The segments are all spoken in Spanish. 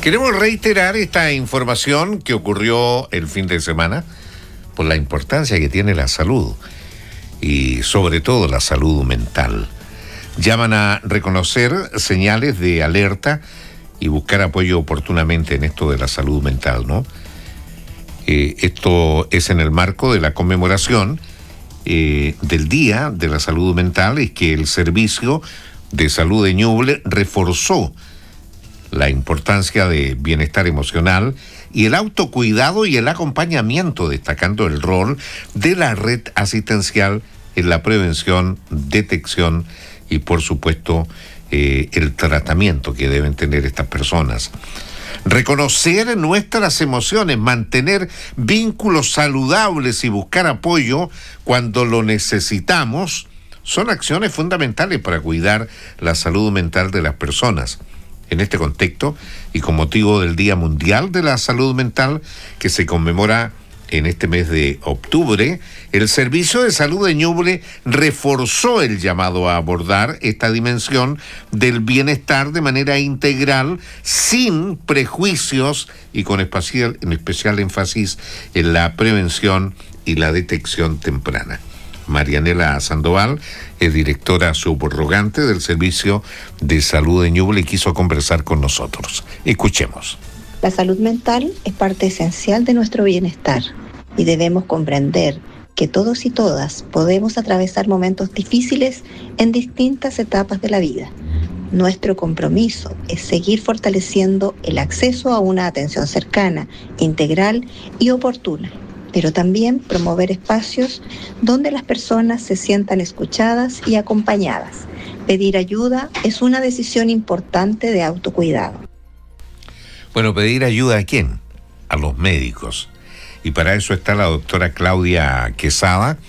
Queremos reiterar esta información que ocurrió el fin de semana por la importancia que tiene la salud y sobre todo la salud mental. Llaman a reconocer señales de alerta y buscar apoyo oportunamente en esto de la salud mental, ¿no? Esto es en el marco de la conmemoración del Día de la Salud Mental, y que el Servicio de Salud de Ñuble reforzó la importancia de bienestar emocional y el autocuidado y el acompañamiento, destacando el rol de la red asistencial en la prevención, detección y, por supuesto, el tratamiento que deben tener estas personas. Reconocer nuestras emociones, mantener vínculos saludables y buscar apoyo cuando lo necesitamos son acciones fundamentales para cuidar la salud mental de las personas. En este contexto, y con motivo del Día Mundial de la Salud Mental, que se conmemora en este mes de octubre, el Servicio de Salud de Ñuble reforzó el llamado a abordar esta dimensión del bienestar de manera integral, sin prejuicios y con especial énfasis en la prevención y la detección temprana. Marianela Sandoval es directora subrogante del Servicio de Salud de Ñuble y quiso conversar con nosotros. Escuchemos. La salud mental es parte esencial de nuestro bienestar y debemos comprender que todos y todas podemos atravesar momentos difíciles en distintas etapas de la vida. Nuestro compromiso es seguir fortaleciendo el acceso a una atención cercana, integral y oportuna, pero también promover espacios donde las personas se sientan escuchadas y acompañadas. Pedir ayuda es una decisión importante de autocuidado. Bueno, ¿pedir ayuda a quién? A los médicos. Y para eso está la doctora Claudia Quesada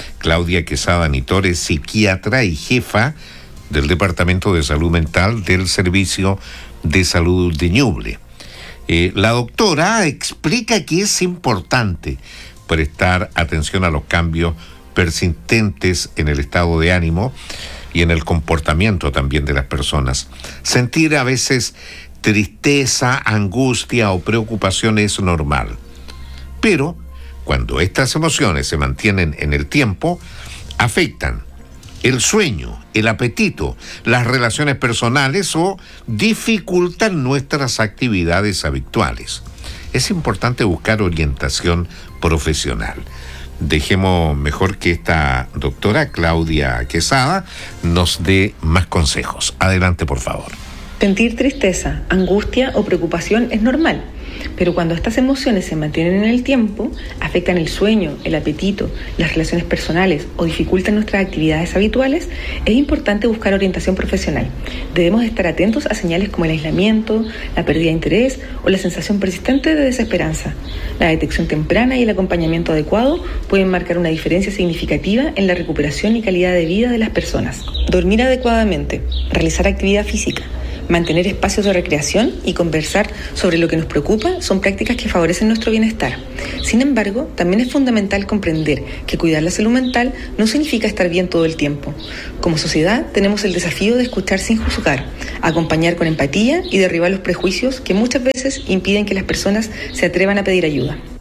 Nitore, psiquiatra y jefa del Departamento de Salud Mental del Servicio de Salud de Ñuble. La doctora explica que es importante prestar atención a los cambios persistentes en el estado de ánimo y en el comportamiento también de las personas. Sentir a veces tristeza, angustia o preocupación es normal, pero cuando estas emociones se mantienen en el tiempo, afectan el sueño, el apetito, las relaciones personales o dificultan nuestras actividades habituales. Es importante buscar orientación profesional. Dejemos mejor que esta doctora Claudia Quesada nos dé más consejos. Adelante, por favor. Sentir tristeza, angustia o preocupación es normal, pero cuando estas emociones se mantienen en el tiempo, afectan el sueño, el apetito, las relaciones personales o dificultan nuestras actividades habituales, es importante buscar orientación profesional. Debemos estar atentos a señales como el aislamiento, la pérdida de interés o la sensación persistente de desesperanza. La detección temprana y el acompañamiento adecuado pueden marcar una diferencia significativa en la recuperación y calidad de vida de las personas. Dormir adecuadamente, realizar actividad física, mantener espacios de recreación y conversar sobre lo que nos preocupa son prácticas que favorecen nuestro bienestar. Sin embargo, también es fundamental comprender que cuidar la salud mental no significa estar bien todo el tiempo. Como sociedad, tenemos el desafío de escuchar sin juzgar, acompañar con empatía y derribar los prejuicios que muchas veces impiden que las personas se atrevan a pedir ayuda.